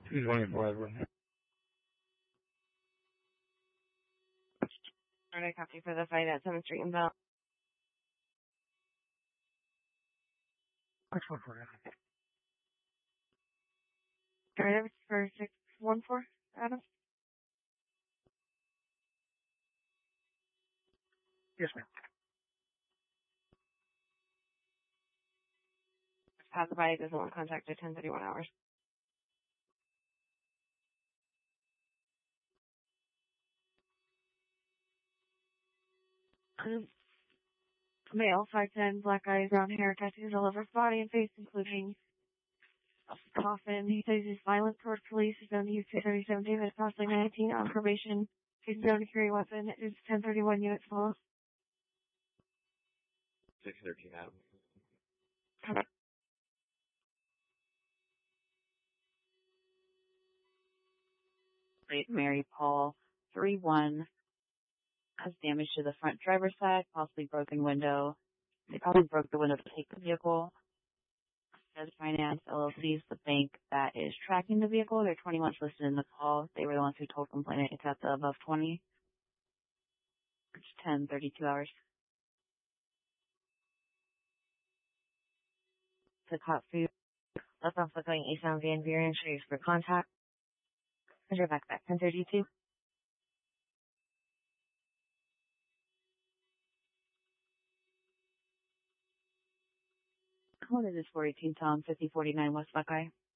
224 Edward. Alright, I copy for the fight at 7th Street and Bell. Which one for that? Alright, for 614, Adam? Yes, ma'am. Pass the body doesn't want contact at 10:31 hours. Male, 5'10", black eyes, brown hair, tattoos all over his body and face, including a coffin. He says he's violent towards police. He's known to use 237 David, approximately 19, on probation. He's known to carry a weapon. It's 1031 units follow. 613 Adam. Mary Paul 31 has damage to the front driver's side, possibly broken window. They probably broke the window to take the vehicle. Says Finance LLC is the bank that is tracking the vehicle. They're 20 months listed in the call. They were the ones who told complainant it's at the above 20. It's 10:32 hours. The cop food. Left off looking eastbound Van Buren Street for contact. Measure back 1032. What is this 418 Tom 5049 West Buckeye?